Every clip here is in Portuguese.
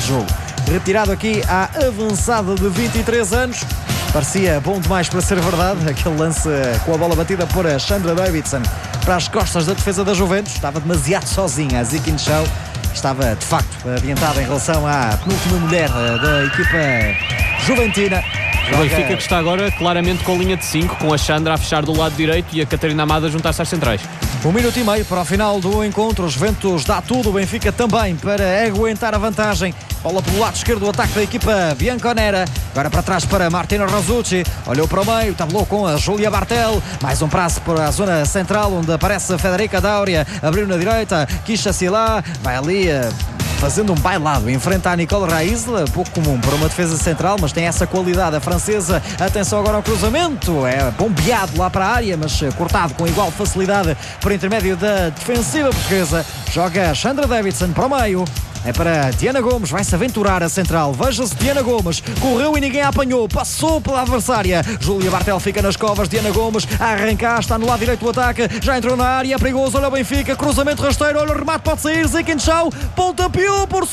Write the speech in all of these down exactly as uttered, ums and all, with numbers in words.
jogo. Retirado aqui à avançada de vinte e três anos. Parecia bom demais para ser verdade. Aquele lance com a bola batida por Chandra Davidson para as costas da defesa da Juventus. Estava demasiado sozinha a Zikinchau. Estava, de facto, adiantada em relação à penúltima mulher da equipa juventina. O Benfica que está agora claramente com linha de cinco, com a Chandra a fechar do lado direito e a Catarina Amada a juntar-se às centrais. Um minuto e meio para o final do encontro. Os Juventus dá tudo, o Benfica também, para aguentar a vantagem. Bola pelo lado esquerdo, o ataque da equipa bianconera. Agora para trás para Martino Rossucci. Olhou para o meio, tabelou com a Júlia Bartel. Mais um prazo para a zona central, onde aparece a Federica Dáurea. Abriu na direita, Kisha Silá. Vai ali fazendo um bailado, enfrenta a Nicole Raisla, pouco comum para uma defesa central, mas tem essa qualidade a francesa. Atenção agora ao cruzamento, é bombeado lá para a área, mas cortado com igual facilidade por intermédio da defensiva portuguesa. Joga Chandra Davidson para o meio. É para Diana Gomes, vai-se aventurar a central. Veja-se, Diana Gomes correu e ninguém a apanhou, passou pela adversária. Júlia Bartel fica nas covas, Diana Gomes a arrancar, está no lado direito do ataque, já entrou na área, perigoso, olha o Benfica, cruzamento rasteiro, olha o remate, pode sair, Zikinchau, pontapeou por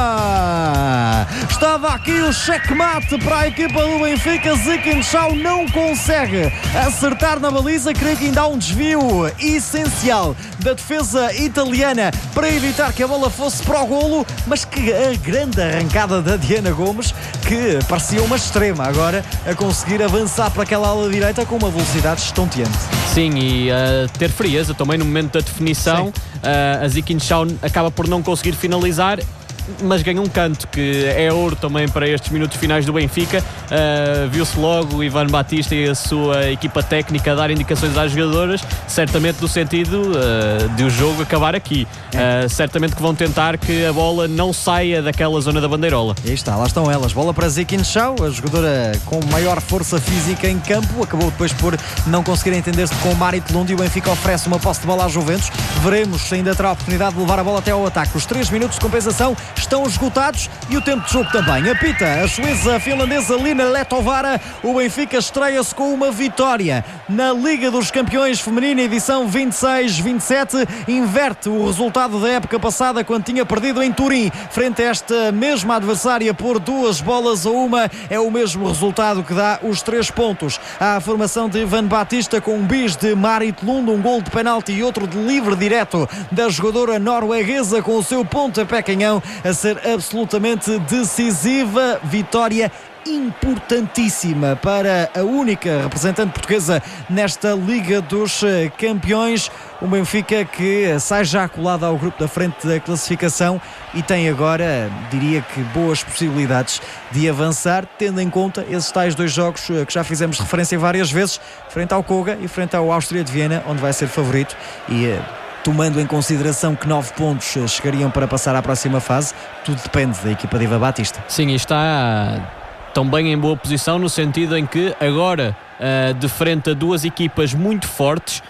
cima. Estava aqui o checkmate para a equipa do Benfica. Zikinchau não consegue acertar na baliza, creio que ainda há um desvio essencial da defesa italiana para evitar que a bola fosse para o golo. Mas que a grande arrancada da Diana Gomes, que parecia uma extrema agora a conseguir avançar para aquela ala direita com uma velocidade estonteante. Sim, e uh, ter frieza também no momento da definição. Uh, a Zikinchau acaba por não conseguir finalizar, mas ganha um canto que é ouro também para estes minutos finais do Benfica. Uh, viu-se logo o Ivan Batista e a sua equipa técnica dar indicações às jogadoras, certamente no sentido uh, de o jogo acabar aqui. Uh, certamente que vão tentar que a bola não saia daquela zona da bandeirola. E aí está, lá estão elas. Bola para Zikinchau, a jogadora com maior força física em campo, acabou depois por não conseguir entender-se com o Marit Lund, e o Benfica oferece uma posse de bola à Juventus. Veremos se ainda terá a oportunidade de levar a bola até ao ataque. Os três minutos de compensação estão esgotados e o tempo de jogo também. Apita a suíça finlandesa Lina Letovara. O Benfica estreia-se com uma vitória na Liga dos Campeões Feminina, edição vinte e seis vinte e sete. Inverte o resultado da época passada, quando tinha perdido em Turim frente a esta mesma adversária por duas bolas a uma. É o mesmo resultado que dá os três pontos à formação de Ivan Batista, com um bis de Marit Lund, um gol de penalti e outro de livre direto da jogadora norueguesa, com o seu pontapé canhão a ser absolutamente decisiva. Vitória importantíssima para a única representante portuguesa nesta Liga dos Campeões. Um Benfica que sai já colado ao grupo da frente da classificação e tem agora, diria que, boas possibilidades de avançar, tendo em conta esses tais dois jogos que já fizemos referência várias vezes, frente ao Koga e frente ao Áustria de Viena, onde vai ser favorito. E tomando em consideração que nove pontos chegariam para passar à próxima fase, tudo depende da equipa de Ivan Batista. Sim, e está também em boa posição, no sentido em que agora uh, de frente a duas equipas muito fortes,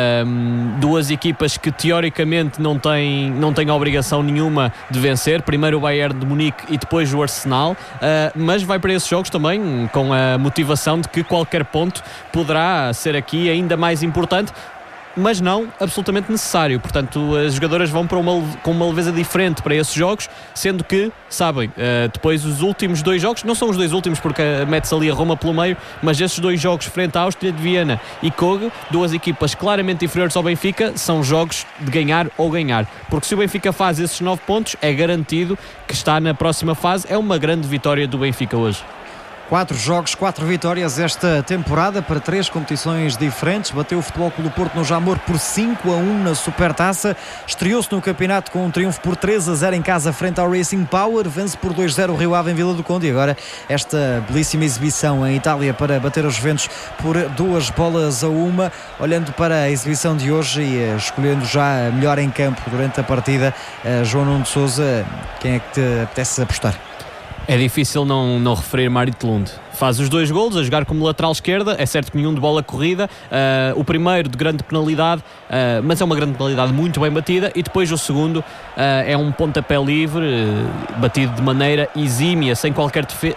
um, duas equipas que teoricamente não têm, não têm obrigação nenhuma de vencer, primeiro o Bayern de Munique e depois o Arsenal, uh, mas vai para esses jogos também com a motivação de que qualquer ponto poderá ser aqui ainda mais importante, mas não absolutamente necessário. Portanto, as jogadoras vão para uma, com uma leveza diferente para esses jogos, sendo que, sabem, uh, depois os últimos dois jogos, não são os dois últimos porque mete-se ali a Roma pelo meio, mas esses dois jogos frente à Áustria de Viena e Koga, duas equipas claramente inferiores ao Benfica, são jogos de ganhar ou ganhar, porque se o Benfica faz esses nove pontos, é garantido que está na próxima fase. É uma grande vitória do Benfica hoje. Quatro jogos, quatro vitórias esta temporada para três competições diferentes. Bateu o Futebol Clube do Porto no Jamor por cinco a um na Supertaça. Estreou-se no campeonato com um triunfo por três a zero em casa frente ao Racing Power. Vence por dois a zero o Rio Ave em Vila do Conde. E agora esta belíssima exibição em Itália para bater os Juventus por duas bolas a uma. Olhando para a exibição de hoje e escolhendo já melhor em campo durante a partida, João Nuno de Sousa, quem é que te apetece apostar? É difícil não, não referir Marit Lund. Faz os dois golos a jogar como lateral esquerda. É certo que nenhum de bola corrida, uh, o primeiro de grande penalidade, uh, mas é uma grande penalidade muito bem batida, e depois o segundo uh, é um pontapé livre, uh, batido de maneira exímia, sem qualquer defe- uh,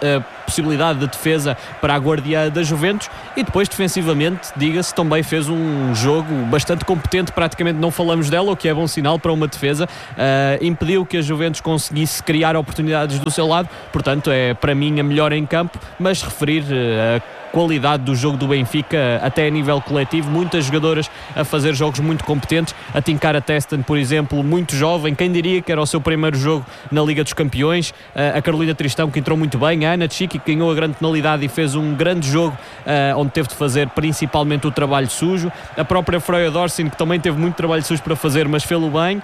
possibilidade de defesa para a guardiã da Juventus. E depois, defensivamente, diga-se, também fez um jogo bastante competente, praticamente não falamos dela, o que é bom sinal para uma defesa. Uh, impediu que a Juventus conseguisse criar oportunidades do seu lado, portanto é para mim a melhor em campo, mas referir uh, a qualidade do jogo do Benfica até a nível coletivo, muitas jogadoras a fazer jogos muito competentes, a Tinkara Testen, por exemplo, muito jovem, quem diria que era o seu primeiro jogo na Liga dos Campeões, a Carolina Tristão, que entrou muito bem, a Ana Tchiki, que ganhou a grande penalidade e fez um grande jogo, onde teve de fazer principalmente o trabalho sujo, a própria Freya Dorsin, que também teve muito trabalho sujo para fazer, mas fê-lo bem,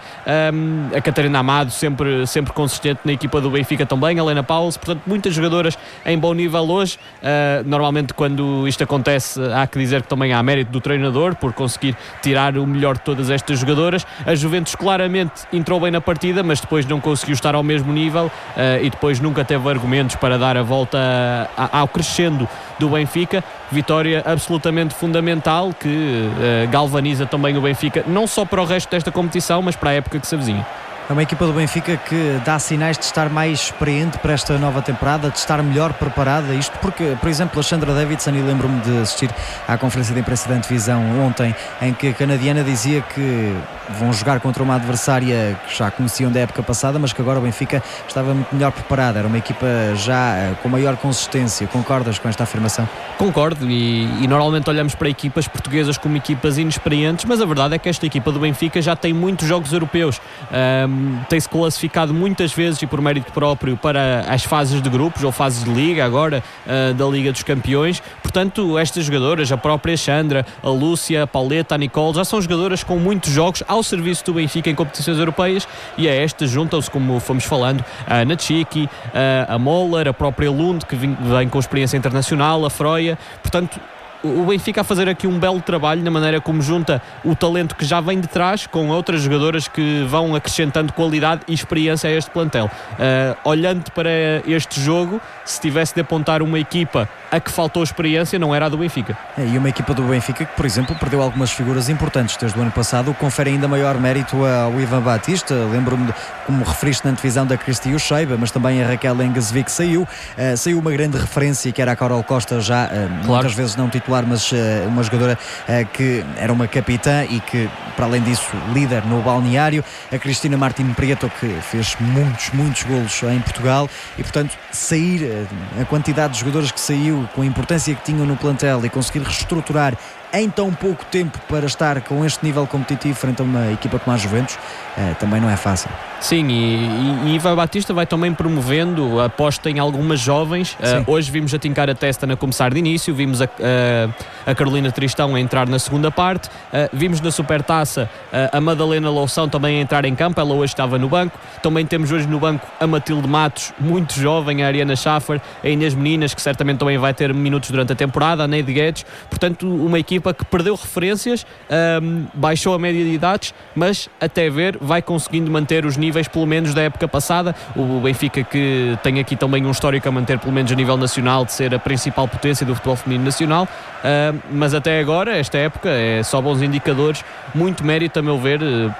a Catarina Amado, sempre, sempre consistente na equipa do Benfica também, a Helena Pauls, portanto muitas jogadoras em bom nível hoje. Normalmente quando isto acontece, há que dizer que também há mérito do treinador por conseguir tirar o melhor de todas estas jogadoras. A Juventus claramente entrou bem na partida, mas depois não conseguiu estar ao mesmo nível uh, e depois nunca teve argumentos para dar a volta ao crescendo do Benfica. Vitória absolutamente fundamental que uh, galvaniza também o Benfica, não só para o resto desta competição, mas para a época que se avizinha. É uma equipa do Benfica que dá sinais de estar mais experiente para esta nova temporada, de estar melhor preparada. Isto porque, por exemplo, a Sandra Davidson, e lembro-me de assistir à conferência de imprensa da antevisão ontem, em que a canadiana dizia que vão jogar contra uma adversária que já conheciam da época passada, mas que agora o Benfica estava muito melhor preparada. Era uma equipa já com maior consistência. Concordas com esta afirmação? Concordo, e, e normalmente olhamos para equipas portuguesas como equipas inexperientes, mas a verdade é que esta equipa do Benfica já tem muitos jogos europeus. Um, tem-se classificado muitas vezes e por mérito próprio para as fases de grupos ou fases de liga, agora uh, da Liga dos Campeões. Portanto, estas jogadoras, a própria Sandra, a Lúcia, a Pauleta, a Nicole, já são jogadoras com muitos jogos ao serviço do Benfica em competições europeias, e a estas juntam-se, como fomos falando, a Ana Tchiki, a, a Moller, a própria Lund, que vem, vem com experiência internacional, a Freya. Portanto, o Benfica a fazer aqui um belo trabalho na maneira como junta o talento que já vem de trás com outras jogadoras que vão acrescentando qualidade e experiência a este plantel. Uh, olhando para este jogo, se tivesse de apontar uma equipa a que faltou experiência, não era a do Benfica. É, e uma equipa do Benfica que, por exemplo, perdeu algumas figuras importantes desde o ano passado, o que confere ainda maior mérito ao Ivan Batista. Lembro-me, de, como referiste na antevisão, da Cristi Ucheiba, mas também a Raquel Engesvik saiu. Uh, saiu uma grande referência, que era a Carol Costa, já uh, claro. muitas vezes não titular, mas uh, uma jogadora uh, que era uma capitã e que, para além disso, líder no balneário. A Cristina Martin Prieto, que fez muitos, muitos golos em Portugal, e portanto sair, uh, a quantidade de jogadores que saiu, com a importância que tinham no plantel, e conseguir reestruturar em tão pouco tempo para estar com este nível competitivo frente a uma equipa como a Juventus, uh, também não é fácil. Sim, e, e Ivan Batista vai também promovendo a aposta em algumas jovens. Uh, hoje vimos a Tinkara Testen a começar de início, vimos a, a, a Carolina Tristão a entrar na segunda parte, uh, vimos na Supertaça uh, a Madalena Loução também a entrar em campo, ela hoje estava no banco. Também temos hoje no banco a Matilde Matos, muito jovem, a Ariana Schaffer, a Inês Meninas, que certamente também vai ter minutos durante a temporada, a Neide Guedes. Portanto, uma equipa que perdeu referências, um, baixou a média de idades, mas até ver vai conseguindo manter os níveis pelo menos da época passada. O Benfica, que tem aqui também um histórico a manter pelo menos a nível nacional, de ser a principal potência do futebol feminino nacional, uh, mas até agora, esta época, é só bons indicadores. Muito mérito, a meu ver,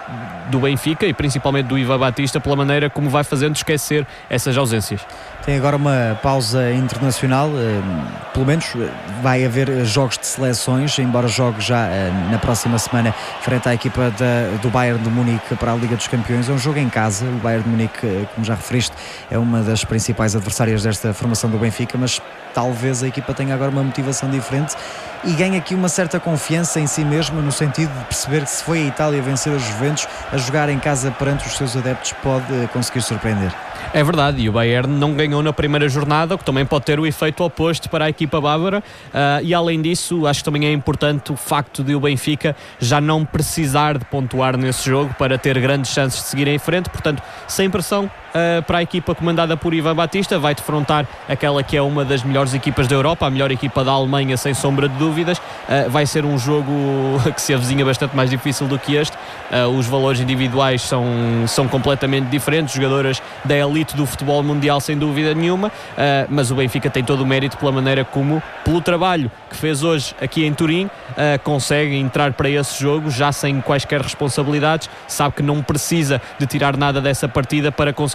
do Benfica e principalmente do Ivan Batista, pela maneira como vai fazendo esquecer essas ausências. Tem agora uma pausa internacional, pelo menos vai haver jogos de seleções, embora jogue já na próxima semana frente à equipa da, do Bayern de Munique para a Liga dos Campeões. É um jogo em casa. O Bayern de Munique, como já referiste, é uma das principais adversárias desta formação do Benfica, mas talvez a equipa tenha agora uma motivação diferente e ganhe aqui uma certa confiança em si mesma, no sentido de perceber que se foi a Itália vencer os Juventus, a jogar em casa perante os seus adeptos pode conseguir surpreender. É verdade, e o Bayern não ganhou na primeira jornada, o que também pode ter o efeito oposto para a equipa bávara, uh, e além disso, acho que também é importante o facto de o Benfica já não precisar de pontuar nesse jogo para ter grandes chances de seguir em frente. Portanto, sem pressão uh, para a equipa comandada por Ivan Batista, vai defrontar aquela que é uma das melhores equipas da Europa, a melhor equipa da Alemanha, sem sombra de dúvidas. Uh, vai ser um jogo que se avizinha bastante mais difícil do que este. Uh, os valores individuais são, são completamente diferentes, jogadoras da elite do futebol mundial, sem dúvida nenhuma, uh, mas o Benfica tem todo o mérito pela maneira como, pelo trabalho que fez hoje aqui em Turim, uh, consegue entrar para esse jogo já sem quaisquer responsabilidades. Sabe que não precisa de tirar nada dessa partida para conseguir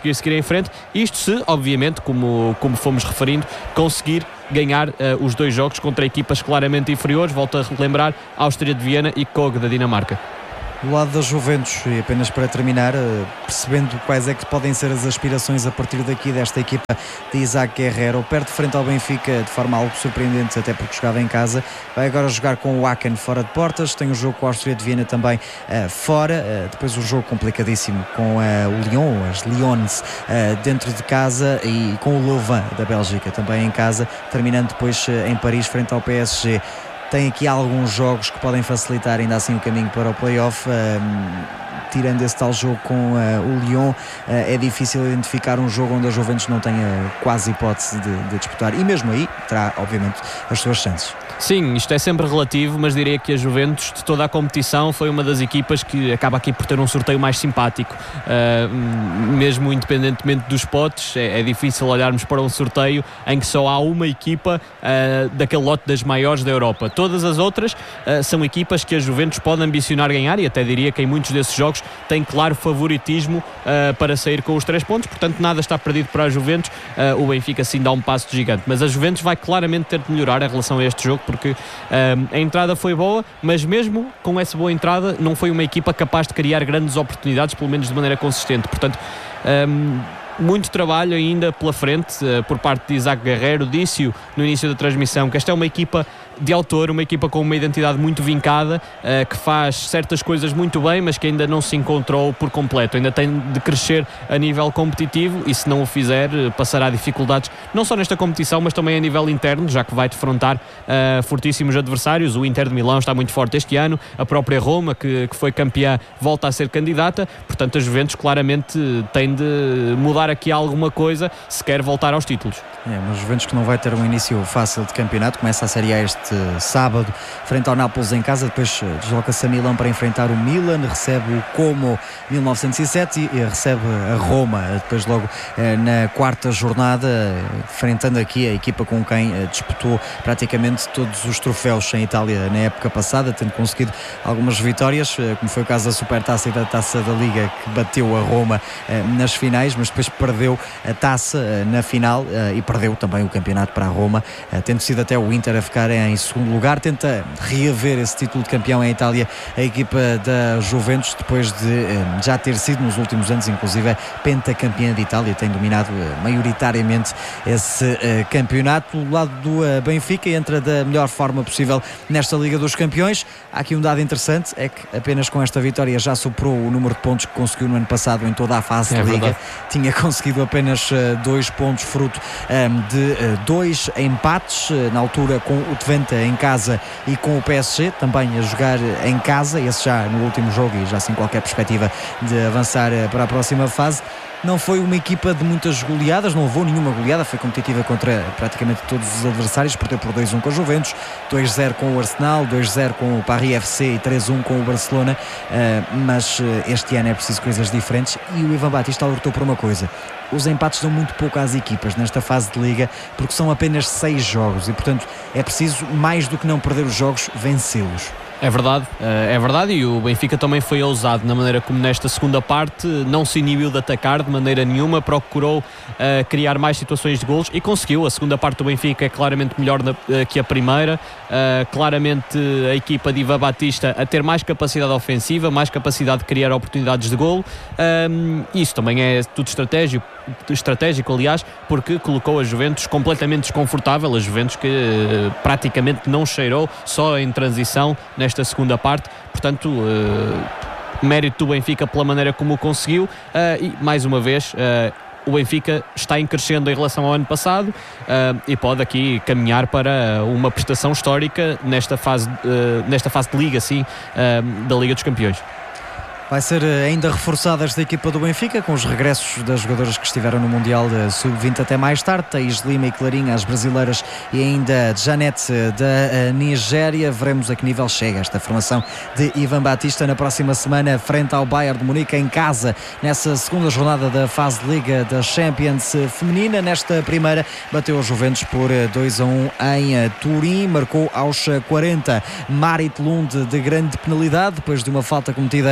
conseguir seguir em frente. Isto se, obviamente, como, como fomos referindo, conseguir ganhar uh, os dois jogos contra equipas claramente inferiores. Volto a relembrar: Áustria de Viena e Kog da Dinamarca. Do lado da Juventus, e apenas para terminar, percebendo quais é que podem ser as aspirações a partir daqui desta equipa de Isaac Guerreiro, perto de frente ao Benfica de forma algo surpreendente, até porque jogava em casa, vai agora jogar com o Aachen fora de portas, tem o jogo com a Áustria de Viena também uh, fora, uh, depois o jogo complicadíssimo com uh, o Lyon, as Lions uh, dentro de casa, e com o Louvain da Bélgica também em casa, terminando depois uh, em Paris frente ao P S G. Tem aqui alguns jogos que podem facilitar ainda assim o caminho para o play-off. Um, tirando esse tal jogo com uh, o Lyon, uh, é difícil identificar um jogo onde a Juventus não tenha quase hipótese de, de disputar, e mesmo aí terá obviamente as suas chances. Sim, isto é sempre relativo, mas diria que a Juventus, de toda a competição, foi uma das equipas que acaba aqui por ter um sorteio mais simpático. Uh, mesmo independentemente dos potes, é, é difícil olharmos para um sorteio em que só há uma equipa uh, daquele lote das maiores da Europa. Todas as outras uh, são equipas que a Juventus pode ambicionar ganhar, e até diria que em muitos desses jogos tem claro favoritismo uh, para sair com os três pontos, portanto nada está perdido para a Juventus. Uh, o Benfica sim dá um passo de gigante, mas a Juventus vai claramente ter de melhorar em relação a este jogo, porque um, a entrada foi boa, mas mesmo com essa boa entrada não foi uma equipa capaz de criar grandes oportunidades, pelo menos de maneira consistente. Portanto, um, muito trabalho ainda pela frente uh, por parte de Isaac Guerreiro. Disse-o no início da transmissão que esta é uma equipa de autor, uma equipa com uma identidade muito vincada, uh, que faz certas coisas muito bem, mas que ainda não se encontrou por completo. Ainda tem de crescer a nível competitivo, e se não o fizer, uh, passará dificuldades não só nesta competição, mas também a nível interno, já que vai defrontar uh, fortíssimos adversários. O Inter de Milão está muito forte este ano, a própria Roma, que, que foi campeã, volta a ser candidata. Portanto, a Juventus claramente tem de mudar aqui alguma coisa se quer voltar aos títulos. É, mas Juventus que não vai ter um início fácil de campeonato. Começa a Série A este sábado frente ao Nápoles em casa, depois desloca-se a Milão para enfrentar o Milan, recebe o Como mil novecentos e sete e recebe a Roma depois logo na quarta jornada, enfrentando aqui a equipa com quem disputou praticamente todos os troféus em Itália na época passada, tendo conseguido algumas vitórias, como foi o caso da Supertaça e da Taça da Liga, que bateu a Roma nas finais, mas depois perdeu a taça na final e perdeu também o campeonato para a Roma, tendo sido até o Inter a ficar em segundo lugar. Tenta reaver esse título de campeão em Itália a equipa da Juventus, depois de já ter sido nos últimos anos inclusive pentacampeã de Itália, tem dominado maioritariamente esse campeonato. Do lado do Benfica, entra da melhor forma possível nesta Liga dos Campeões. Há aqui um dado interessante, é que apenas com esta vitória já superou o número de pontos que conseguiu no ano passado em toda a fase é de Liga. Verdade. Tinha conseguido apenas uh, dois pontos, fruto um, de uh, dois empates, uh, na altura com o Twente em casa e com o P S G também a jogar em casa, esse já no último jogo, e já sem qualquer perspectiva de avançar uh, para a próxima fase. Não foi uma equipa de muitas goleadas, não levou nenhuma goleada, foi competitiva contra praticamente todos os adversários, perdeu por dois a um com a Juventus, dois a zero com o Arsenal, dois a zero com o Paris F C e três a um com o Barcelona, uh, mas uh, este ano é preciso coisas diferentes, e o Ivan Batista alertou por uma coisa: os empates dão muito pouco às equipas nesta fase de Liga, porque são apenas seis jogos e, portanto, é preciso, mais do que não perder os jogos, vencê-los. É verdade, é verdade, e o Benfica também foi ousado na maneira como nesta segunda parte não se inibiu de atacar de maneira nenhuma, procurou uh, criar mais situações de golos e conseguiu. A segunda parte do Benfica é claramente melhor na, uh, que a primeira, uh, claramente a equipa de Ivan Batista a ter mais capacidade ofensiva, mais capacidade de criar oportunidades de golo. Um, isso também é tudo estratégico, estratégico, aliás, porque colocou a Juventus completamente desconfortável, a Juventus que uh, praticamente não cheirou, só em transição nesta segunda parte. Portanto, uh, mérito do Benfica pela maneira como o conseguiu, uh, e mais uma vez uh, o Benfica está em crescendo em relação ao ano passado, uh, e pode aqui caminhar para uma prestação histórica nesta fase, uh, nesta fase de Liga, sim, uh, da Liga dos Campeões. Vai ser ainda reforçada esta equipa do Benfica com os regressos das jogadoras que estiveram no Mundial sub vinte até mais tarde, Thaís Lima e Clarinha, as brasileiras, e ainda Janete da Nigéria. Veremos a que nível chega esta formação de Ivan Batista na próxima semana frente ao Bayern de Munique em casa, nessa segunda jornada da fase de Liga da Champions feminina. Nesta primeira bateu a Juventus por dois a um em Turim, marcou aos quarenta Marit Lund de grande penalidade depois de uma falta cometida por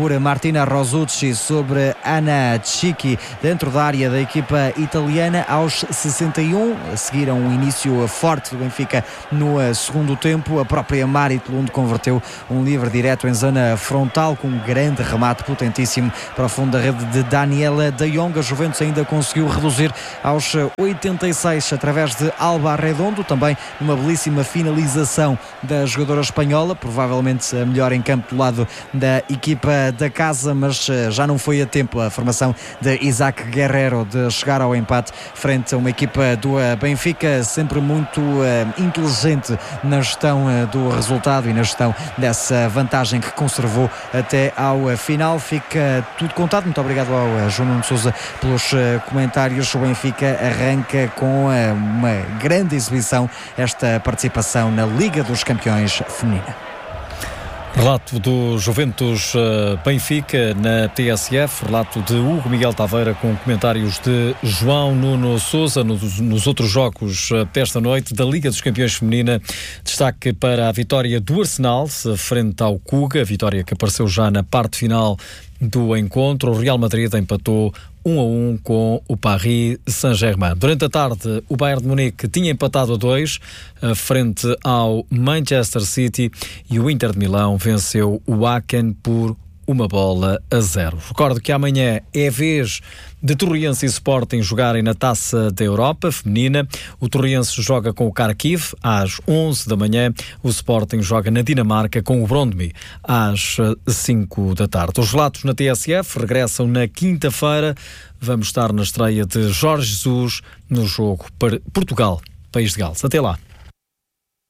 por Martina Rosucci sobre Anna Tschicchi dentro da área da equipa italiana aos sessenta e um. Seguiram um início forte do Benfica no segundo tempo. A própria Marit Lund converteu um livre direto em zona frontal com um grande remate potentíssimo para o fundo da rede de Daniela de Jong. A Juventus ainda conseguiu reduzir aos oitenta e seis através de Alba Redondo, também uma belíssima finalização da jogadora espanhola, provavelmente a melhor em campo do lado da equipa da casa, mas já não foi a tempo a formação de Isaac Guerrero de chegar ao empate frente a uma equipa do Benfica, sempre muito uh, inteligente na gestão uh, do resultado e na gestão dessa vantagem que conservou até ao final. Fica tudo contado. Muito obrigado ao uh, João Nuno Sousa pelos uh, comentários. O Benfica arranca com uh, uma grande exibição esta participação na Liga dos Campeões feminina. Relato do Juventus uh, Benfica na T S F, relato de Hugo Miguel Taveira com comentários de João Nuno Sousa nos, nos outros jogos uh, desta noite da Liga dos Campeões Feminina. Destaque para a vitória do Arsenal frente ao Cuga, a vitória que apareceu já na parte final do encontro. O Real Madrid empatou um a um com o Paris Saint-Germain. Durante a tarde, o Bayern de Munique tinha empatado a dois frente ao Manchester City e o Inter de Milão venceu o Aachen por uma bola a zero. Recordo que amanhã é vez de Torriense e Sporting jogarem na Taça da Europa feminina. O Torriense joga com o Kharkiv às onze da manhã. O Sporting joga na Dinamarca com o Brondby às cinco da tarde. Os relatos na T S F regressam na quinta-feira. Vamos estar na estreia de Jorge Jesus no jogo para Portugal, País de Gales. Até lá.